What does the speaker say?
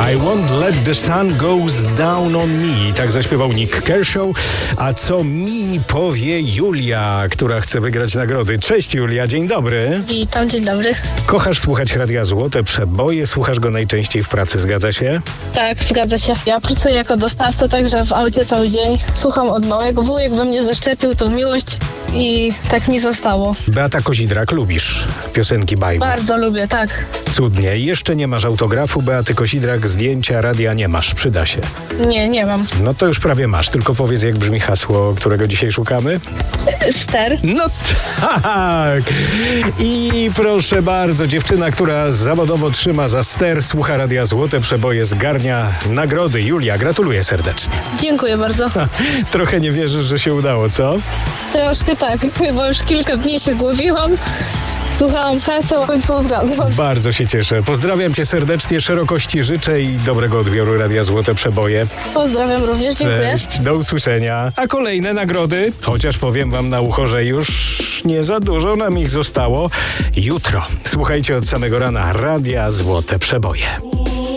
I won't let the sun goes down on me. Tak zaśpiewał Nick Kershaw. A co mi powie Julia, która chce wygrać nagrody? Cześć Julia, dzień dobry. Witam, dzień dobry. Kochasz słuchać Radia Złote Przeboje, słuchasz go najczęściej w pracy, zgadza się? Tak, zgadza się. Ja pracuję jako dostawca, także w aucie cały dzień. Słucham od małego. Wujek we mnie zaszczepił tą miłość i tak mi zostało. Beata Kozidrak, lubisz piosenki bajki? Bardzo lubię, tak. Cudnie. Jeszcze nie masz autografu Beaty Kozidrak, zdjęcia radia nie masz, przyda się. Nie mam. No to już prawie masz, tylko powiedz, jak brzmi hasło, którego dzisiaj szukamy? Ster. No tak! I proszę bardzo, dziewczyna, która zawodowo trzyma za ster, słucha Radia Złote Przeboje, zgarnia nagrody. Julia, gratuluję serdecznie. Dziękuję bardzo. Trochę nie wierzysz, że się udało, co? Troszkę tak, bo już kilka dni się głowiłam. Słuchałam haseł, a w końcu zgadłam. Bardzo się cieszę. Pozdrawiam cię serdecznie, szerokości życzę i dobrego odbioru Radia Złote Przeboje. Pozdrawiam również, dziękuję. Cześć, do usłyszenia. A kolejne nagrody, chociaż powiem wam na ucho, że już nie za dużo nam ich zostało, jutro. Słuchajcie od samego rana Radia Złote Przeboje.